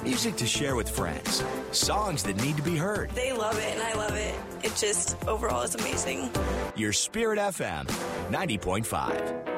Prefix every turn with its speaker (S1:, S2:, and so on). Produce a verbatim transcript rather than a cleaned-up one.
S1: Music to share with friends. Songs that need to be heard.
S2: They love it, and I love it. It just overall is amazing.
S1: Your Spirit F M, ninety point five.